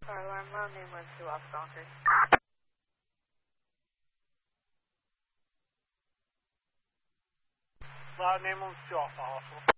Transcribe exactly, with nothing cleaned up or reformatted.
Car alarm, loud name one two off Concord. Loud name one two off Hospital.